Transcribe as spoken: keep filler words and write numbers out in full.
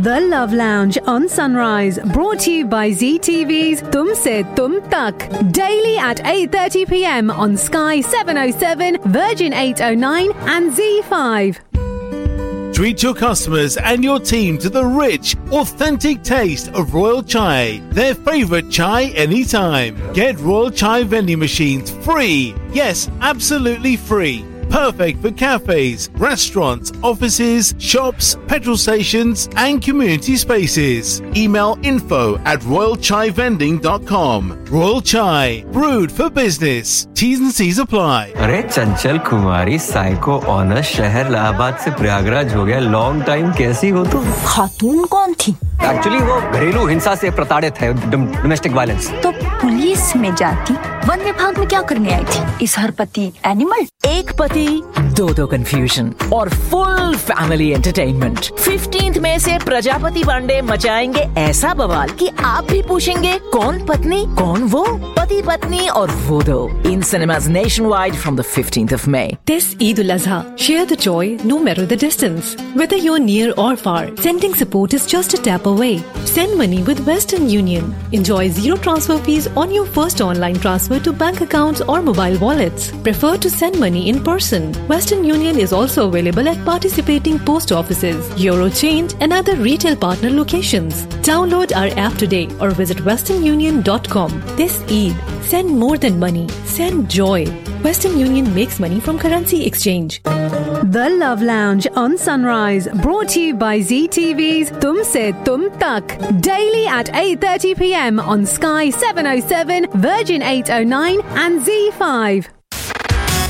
The Love Lounge on Sunrise, brought to you by Z T V's Tumse Tum Tak. Daily at eight thirty p m on Sky seven oh seven, Virgin eight oh nine and Z five. Treat your customers and your team to the rich, authentic taste of Royal Chai, their favourite chai anytime. Get Royal Chai vending machines free. Yes, absolutely free. Perfect for cafes, restaurants, offices, shops, petrol stations and community spaces. Email info at royal chai vending dot com. Royal Chai, brewed for business. T's and C's apply. अरे चंचल कुमारी psycho honour शहर इलाहाबाद से प्रयागराज हो गया. Long time कैसी हो तुम? खातून कौन थी? एक्चुअली वो घरेलू हिंसा से प्रताड़ित है, डोमेस्टिक वायलेंस. तो पुलिस में जाती, वन विभाग में क्या करने आई थी? इस हर पति एनिमल. एक पति दो दो कंफ्यूजन और फुल फैमिली एंटरटेनमेंट. फिफ्टींथ में से प्रजापति पांडे मचाएंगे ऐसा बवाल कि आप भी पूछेंगे कौन पत्नी कौन वो. पति पत्नी और वो दो in cinemas nationwide from the fifteenth of May. This Eid al-Azha, share the joy no matter the distance. Whether you're near or far, sending support is just a tap away. Send money with Western Union. Enjoy zero transfer fees on your first online transfer to bank accounts or mobile wallets. Prefer to send money in person. Western Union is also available at participating post offices, Eurochange and other retail partner locations. Download our app today or visit western union dot com. This Eid, send more than money. Send joy. Western Union makes money from currency exchange. The Love Lounge on Sunrise, brought to you by Z T V's Tumse Tum Tak. Daily at eight thirty p m on Sky seven oh seven, Virgin eight oh nine and Z five.